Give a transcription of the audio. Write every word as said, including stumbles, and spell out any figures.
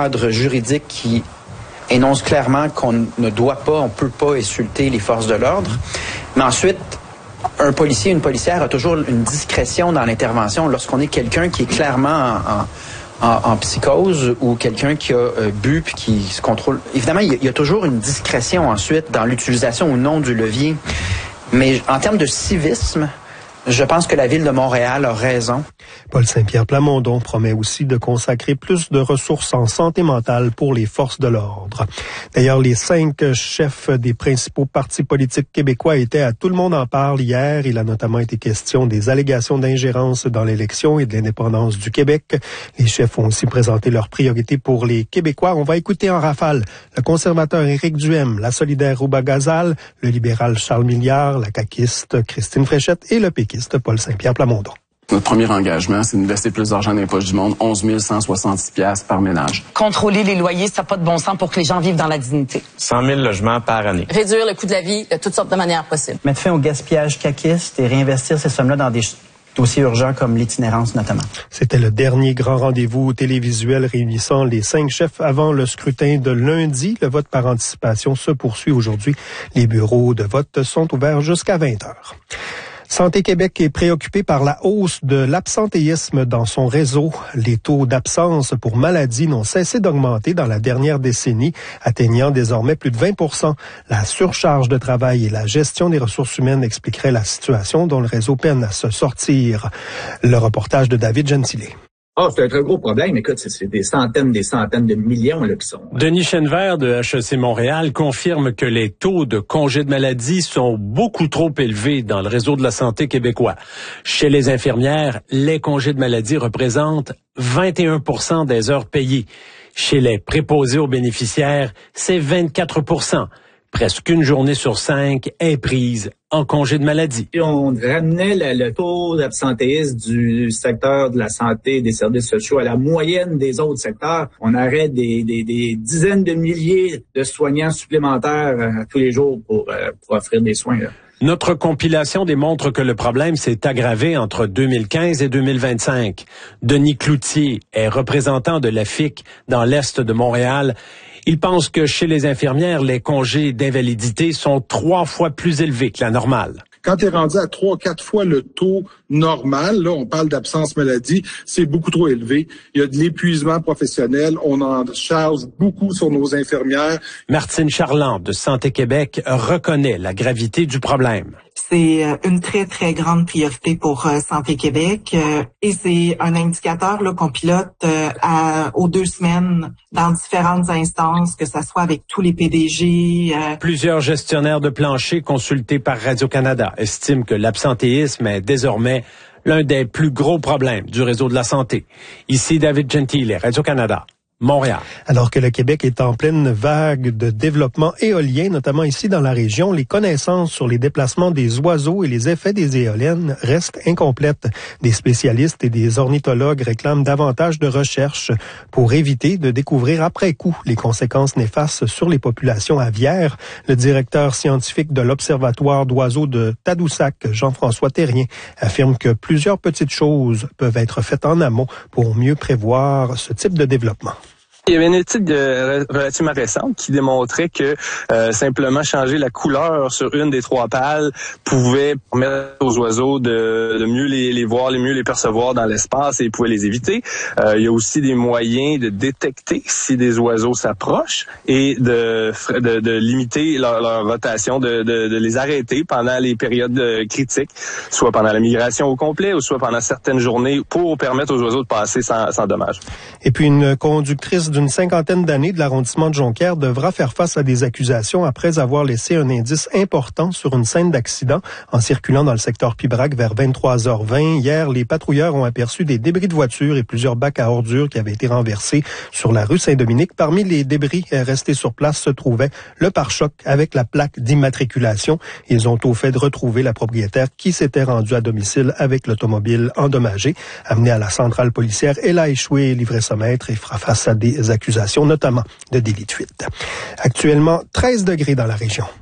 cadre juridique qui énonce clairement qu'on ne doit pas, on ne peut pas insulter les forces de l'ordre. Mais ensuite, un policier, une policière a toujours une discrétion dans l'intervention lorsqu'on est quelqu'un qui est clairement en, en, en psychose ou quelqu'un qui a euh, bu puis qui se contrôle. Évidemment, il y, a, il y a toujours une discrétion ensuite dans l'utilisation ou non du levier. Mais en termes de civisme, je pense que la Ville de Montréal a raison. Paul Saint-Pierre Plamondon promet aussi de consacrer plus de ressources en santé mentale pour les forces de l'ordre. D'ailleurs, les cinq chefs des principaux partis politiques québécois étaient à Tout le monde en parle hier. Il a notamment été question des allégations d'ingérence dans l'élection et de l'indépendance du Québec. Les chefs ont aussi présenté leurs priorités pour les Québécois. On va écouter en rafale le conservateur Éric Duhem, la solidaire Rouba Gazal, le libéral Charles Milliard, la caquiste Christine Fréchette et le péquiste Paul Saint-Pierre Plamondon. Notre premier engagement, c'est d'investir plus d'argent dans les poches du monde, onze mille cent soixante-six dollars par ménage. Contrôler les loyers, ça n'a pas de bon sens pour que les gens vivent dans la dignité. cent mille logements par année. Réduire le coût de la vie de toutes sortes de manières possibles. Mettre fin au gaspillage caquiste et réinvestir ces sommes-là dans des dossiers urgents comme l'itinérance notamment. C'était le dernier grand rendez-vous télévisuel réunissant les cinq chefs avant le scrutin de lundi. Le vote par anticipation se poursuit aujourd'hui. Les bureaux de vote sont ouverts jusqu'à vingt heures. Santé Québec est préoccupé par la hausse de l'absentéisme dans son réseau. Les taux d'absence pour maladie n'ont cessé d'augmenter dans la dernière décennie, atteignant désormais plus de vingt pour cent. La surcharge de travail et la gestion des ressources humaines expliqueraient la situation dont le réseau peine à se sortir. Le reportage de David Gentile. Ah, oh, c'est un très gros problème. Écoute, c'est, c'est des centaines, des centaines de millions là, qui sont... Denis Chenevert de H E C Montréal confirme que les taux de congés de maladie sont beaucoup trop élevés dans le réseau de la santé québécois. Chez les infirmières, les congés de maladie représentent vingt et un pour cent des heures payées. Chez les préposés aux bénéficiaires, c'est vingt-quatre pour cent. Presque une journée sur cinq est prise en congé de maladie. Et on ramenait le, le taux d'absentéisme du secteur de la santé et des services sociaux à la moyenne des autres secteurs. On aurait des, des, des dizaines de milliers de soignants supplémentaires euh, tous les jours pour, euh, pour offrir des soins. Là. Notre compilation démontre que le problème s'est aggravé entre deux mille quinze et deux mille vingt-cinq. Denis Cloutier est représentant de la F I C dans l'Est de Montréal. Il pense que chez les infirmières, les congés d'invalidité sont trois fois plus élevés que la normale. Quand tu es rendu à trois, quatre fois le taux normal, là, on parle d'absence maladie, c'est beaucoup trop élevé. Il y a de l'épuisement professionnel, on en charge beaucoup sur nos infirmières. Martine Charland de Santé Québec reconnaît la gravité du problème. C'est une très, très grande priorité pour euh, Santé Québec euh, et c'est un indicateur là, qu'on pilote euh, à, aux deux semaines dans différentes instances, que ça soit avec tous les P D G. Euh... Plusieurs gestionnaires de plancher consultés par Radio-Canada estiment que l'absentéisme est désormais l'un des plus gros problèmes du réseau de la santé. Ici David Gentile, Radio-Canada. Montréal. Alors que le Québec est en pleine vague de développement éolien, notamment ici dans la région, les connaissances sur les déplacements des oiseaux et les effets des éoliennes restent incomplètes. Des spécialistes et des ornithologues réclament davantage de recherches pour éviter de découvrir après coup les conséquences néfastes sur les populations aviaires. Le directeur scientifique de l'Observatoire d'oiseaux de Tadoussac, Jean-François Terrien, affirme que plusieurs petites choses peuvent être faites en amont pour mieux prévoir ce type de développement. Il y avait une étude euh, relativement récente qui démontrait que euh, simplement changer la couleur sur une des trois pales pouvait permettre aux oiseaux de, de mieux les, les voir, les mieux les percevoir dans l'espace et pouvait les éviter. Euh, il y a aussi des moyens de détecter si des oiseaux s'approchent et de, de, de limiter leur, leur rotation, de, de, de les arrêter pendant les périodes critiques, soit pendant la migration au complet ou soit pendant certaines journées pour permettre aux oiseaux de passer sans, sans dommage. Et puis une conductrice d'une cinquantaine d'années de l'arrondissement de Jonquière devra faire face à des accusations après avoir laissé un indice important sur une scène d'accident en circulant dans le secteur Pibrac vers vingt-trois heures vingt. Hier, les patrouilleurs ont aperçu des débris de voitures et plusieurs bacs à ordures qui avaient été renversés sur la rue Saint-Dominique. Parmi les débris restés sur place se trouvait le pare-choc avec la plaque d'immatriculation. Ils ont au fait de retrouver la propriétaire qui s'était rendue à domicile avec l'automobile endommagée. Amenée à la centrale policière, elle a échoué livret-sommaître et fera face à des accusations, notamment de délit de fuite. Actuellement, treize degrés dans la région.